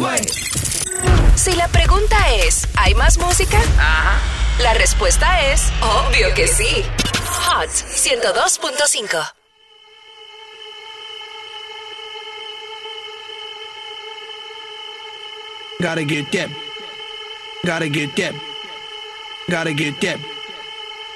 Si la pregunta es, ¿hay más música? Ajá. La respuesta es, obvio que sí. Hot 102.5. Gotta get that. Gotta get that. Gotta get that.